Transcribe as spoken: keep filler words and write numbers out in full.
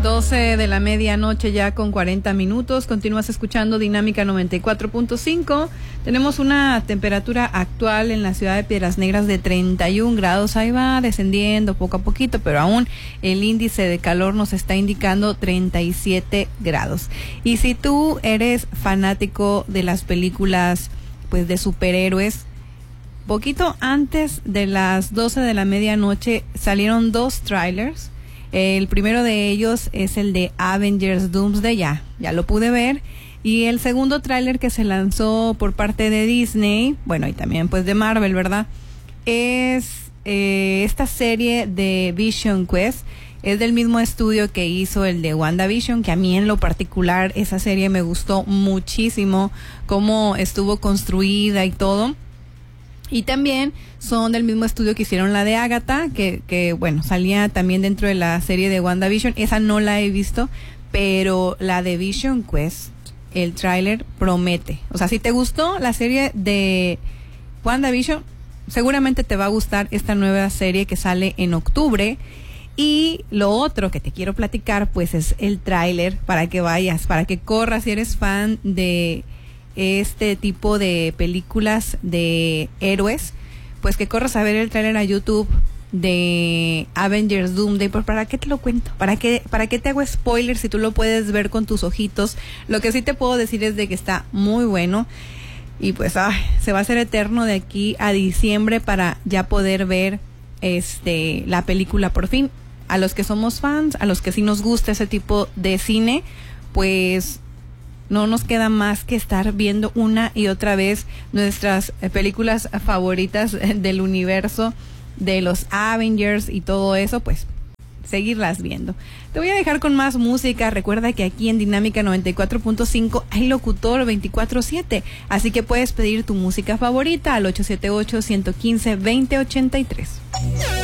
doce de la medianoche ya con cuarenta minutos. Continúas escuchando Dinámica noventa y cuatro punto cinco. Tenemos una temperatura actual en la ciudad de Piedras Negras de treinta y un grados. Ahí va descendiendo poco a poquito, pero aún el índice de calor nos está indicando treinta y siete grados. Y si tú eres fanático de las películas pues de superhéroes, poquito antes de las doce de la medianoche salieron dos trailers. El primero de ellos es el de Avengers Doomsday, ya, ya lo pude ver. Y el segundo tráiler que se lanzó por parte de Disney, bueno, y también pues de Marvel, ¿verdad? Es eh, esta serie de Vision Quest. Es del mismo estudio que hizo el de WandaVision, que a mí en lo particular esa serie me gustó muchísimo, cómo estuvo construida y todo. Y también son del mismo estudio que hicieron la de Agatha, que, que bueno, salía también dentro de la serie de WandaVision. Esa no la he visto, pero la de Vision Quest, el tráiler promete. O sea, si te gustó la serie de WandaVision, seguramente te va a gustar esta nueva serie que sale en octubre. Y lo otro que te quiero platicar, pues es el tráiler para que vayas, para que corras si eres fan de este tipo de películas de héroes, pues que corras a ver el tráiler a YouTube de Avengers Doomsday. Pues ¿para qué te lo cuento? ¿Para qué, para qué te hago spoiler si tú lo puedes ver con tus ojitos? Lo que sí te puedo decir es de que está muy bueno. Y pues ay, se va a hacer eterno de aquí a diciembre para ya poder ver este la película por fin. A los que somos fans, a los que sí nos gusta ese tipo de cine, pues no nos queda más que estar viendo una y otra vez nuestras películas favoritas del universo de los Avengers y todo eso, pues seguirlas viendo. Te voy a dejar con más música. Recuerda que aquí en Dinámica noventa y cuatro punto cinco hay locutor veinticuatro siete, así que puedes pedir tu música favorita al ocho siete ocho, uno uno cinco, dos cero ocho tres.